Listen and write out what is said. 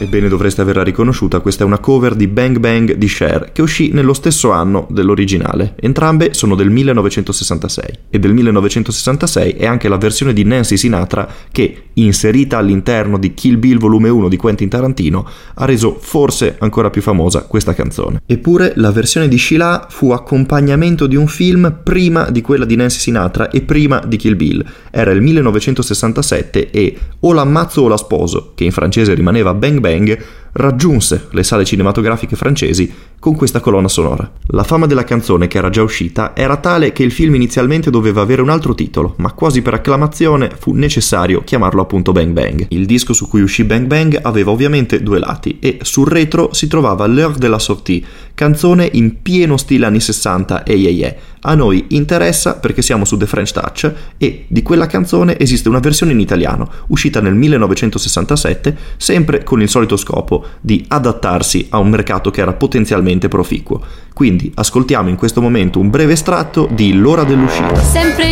Ebbene, dovreste averla riconosciuta, questa è una cover di Bang Bang di Cher, che uscì nello stesso anno dell'originale. Entrambe sono del 1966, e del 1966 è anche la versione di Nancy Sinatra che, inserita all'interno di Kill Bill volume 1 di Quentin Tarantino, ha reso forse ancora più famosa questa canzone. Eppure la versione di Sheila fu accompagnamento di un film prima di quella di Nancy Sinatra e prima di Kill Bill. Era il 1967 e O l'ammazzo o la sposo, che in francese rimaneva Bang Bang, raggiunse le sale cinematografiche francesi con questa colonna sonora. La fama della canzone, che era già uscita, era tale che il film inizialmente doveva avere un altro titolo, ma quasi per acclamazione fu necessario chiamarlo appunto Bang Bang. Il disco su cui uscì Bang Bang aveva ovviamente due lati e sul retro si trovava L'heure de la sortie, canzone in pieno stile anni 60 e yeah. A noi interessa perché siamo su The French Touch e di quella canzone esiste una versione in italiano, uscita nel 1967, sempre con il solito scopo di adattarsi a un mercato che era potenzialmente proficuo. Quindi ascoltiamo in questo momento un breve estratto di L'ora dell'uscita. Sempre